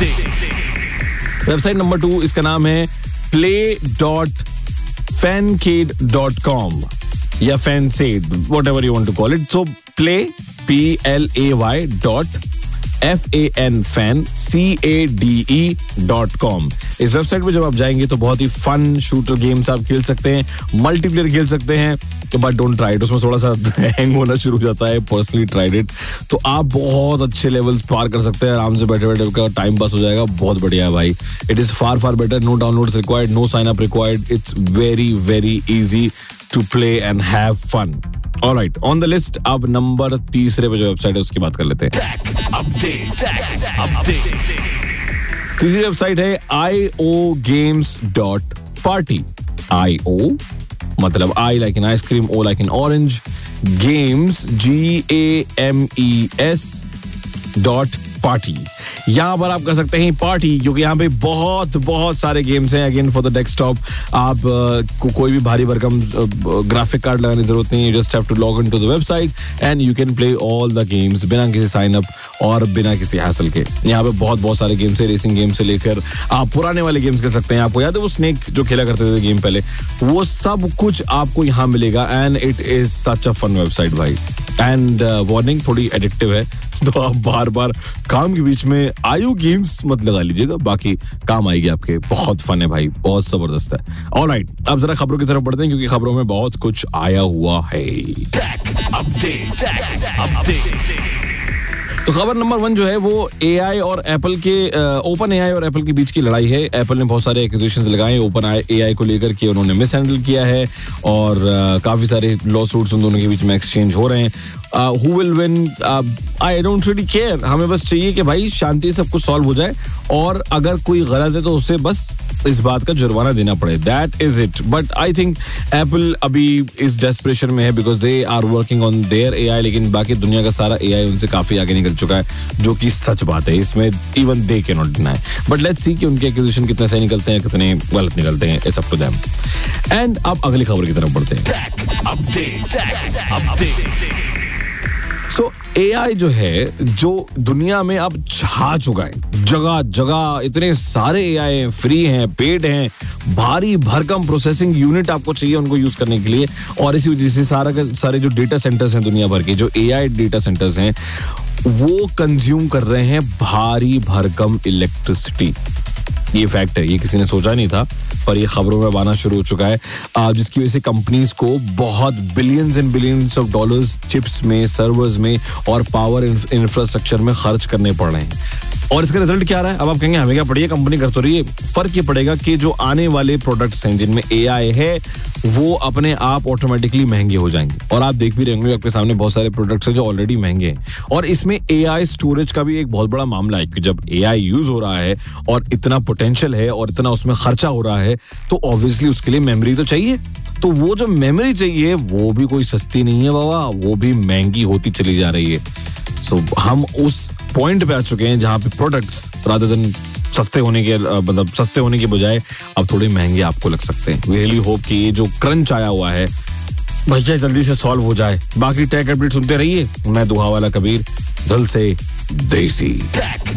Website number 2, इसका नाम है play.fancade.com या fancade, whatever you want to call it. So play, PLAY.FANCADE.com. इस वेबसाइट पे जब आप जाएंगे तो बहुत ही फन शूटर गेम्स आप खेल सकते हैं, मल्टीप्लेयर खेल सकते हैं, बट डोंट ट्राई इट, उसमें थोड़ा सा हैंग होना शुरू हो जाता है. Personally tried it. तो आप बहुत अच्छे लेवल्स पार कर सकते हैं आराम से, बैठे बैठे का टाइम पास हो जाएगा. बहुत बढ़िया है भाई. It is far better. No downloads required, no sign up required. It's very very easy to play and have fun. Alright, on the list अब नंबर 3 पे जो वेबसाइट है उसकी बात कर लेते हैं. तीसरी वेबसाइट है iogames.party. IO मतलब I like an ice cream, O like an orange, games GAMES.party. यहाँ पर आप कर सकते हैं पार्टी, क्योंकि यहाँ पे बहुत सारे गेम्स हैं. अगेन फॉर द डेस्कटॉप आप को कोई भी भारी भरकम ग्राफिक कार्ड लगाने की जरूरत नहीं है. Just have to log in to the website and you can play all the games बिना किसी साइन अप और बिना किसी हैसल के. यहाँ पे बहुत सारे गेम्स है, रेसिंग गेम से लेकर आप पुराने वाले गेम्स खेल सकते हैं. आपको याद है वो स्नेक जो खेला करते थे गेम पहले, वो सब कुछ आपको यहाँ मिलेगा. And it is such a fun website भाई. एंड वार्निंग, थोड़ी एडिक्टिव है, तो आप बार काम के बीच में आयु गेम्स मत लगा लीजिएगा, बाकी काम आएगी आपके. बहुत फन है भाई, बहुत जबरदस्त है. ऑलराइट, अब जरा खबरों की तरफ बढ़ते हैं, क्योंकि खबरों में बहुत कुछ आया हुआ है. तो खबर नंबर 1 जो है वो AI और एप्पल के, ओपन AI और एप्पल के बीच की लड़ाई है. एप्पल ने बहुत सारे एक्विजिशंस लगाए ओपन AI को लेकर के, उन्होंने मिस हैंडल किया है और काफी सारे लॉ सूट्स उन दोनों के बीच में एक्सचेंज हो रहे हैं. Who will win? I don't really care. हमें बस चाहिए कि भाई शांति से सब कुछ सॉल्व हो जाए, और अगर कोई गलत है तो उसे बस इस बात का जुर्माना देना पड़े. That is it. But I think Apple अभी इस डेस्परेशन में है because they are working on their AI, लेकिन बाकी दुनिया का सारा AI उनसे काफी आगे निकल चुका है, जो कि सच बात है. इसमें even they cannot deny. But let's see कि उनके एक्विजिशन कितने सही निकलते हैं, कितने गलत निकलते हैं. It's up to them. And अब अगली खबर की तरफ बढ़ते हैं. So, AI जो है, जो दुनिया में अब छा चुका है, जगह जगह इतने सारे AI हैं, फ्री हैं, पेड हैं, भारी भरकम प्रोसेसिंग यूनिट आपको चाहिए उनको यूज करने के लिए. और इसी वजह से सारे जो डेटा सेंटर्स हैं दुनिया भर के, जो AI डेटा सेंटर्स हैं, वो कंज्यूम कर रहे हैं भारी भरकम इलेक्ट्रिसिटी. ये फैक्ट है, ये किसी ने सोचा नहीं था, पर ये खबरों में आना शुरू हो चुका है, जिसकी वजह से कंपनीज को बहुत billions and billions of dollars chips में, सर्वर्स में और पावर इंफ्रास्ट्रक्चर में खर्च करने पड़ रहे हैं. और इसका रिजल्ट क्या आ रहा है? अब आप कहेंगे हमें क्या पड़ी है, कंपनी कर तो रही है. फर्क ये पड़ेगा कि जो आने वाले प्रोडक्ट्स हैं जिनमें AI है, वो अपने आप ऑटोमेटिकली महंगे हो जाएंगे. और आप देख भी रहे होंगे आपके सामने बहुत सारे प्रोडक्ट्स हैं जो ऑलरेडी महंगे हैं. और इसमें AI स्टोरेज का भी एक बहुत बड़ा मामला है कि जब AI यूज हो रहा है और इतना पोटेंशियल है और इतना उसमें खर्चा हो रहा है, तो ऑब्वियसली उसके लिए मेमोरी तो चाहिए. तो वो जो मेमोरी चाहिए वो भी कोई सस्ती नहीं है बाबा, वो भी महंगी होती चली जा रही है. सो हम उस पॉइंट पे आ चुके हैं जहां पे प्रोडक्ट्स रादर देन सस्ते होने के बजाय अब थोड़े महंगे आपको लग सकते हैं. वी रियली होप कि ये जो क्रंच आया हुआ है भैया जल्दी से सॉल्व हो जाए. बाकी टेक अपडेट सुनते रहिए. मैं दुहा वाला कबीर, दिल से देसी.